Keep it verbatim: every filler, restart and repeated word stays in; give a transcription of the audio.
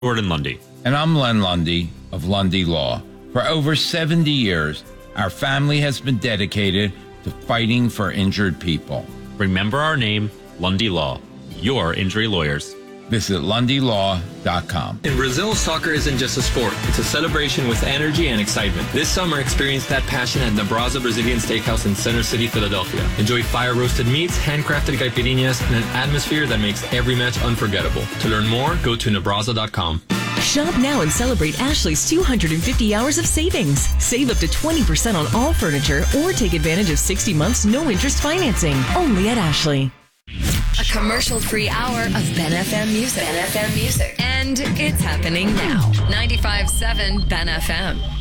Gordon Lundy. And I'm Len Lundy of Lundy Law. For over seventy years, our family has been dedicated to fighting for injured people. Remember our name, Lundy Law, your injury lawyers. Visit lundy law dot com. In Brazil, soccer isn't just a sport. It's a celebration with energy and excitement. This summer, experience that passion at Nabraza Brazilian Steakhouse in Center City, Philadelphia. Enjoy fire-roasted meats, handcrafted caipirinhas, and an atmosphere that makes every match unforgettable. To learn more, go to nabraza dot com. Shop now and celebrate Ashley's two hundred fifty hours of savings. Save up to twenty percent on all furniture or take advantage of sixty months no-interest financing. Only at Ashley. A commercial-free hour of Ben F M music. Ben F M music. And it's happening now. ninety-five point seven Ben F M.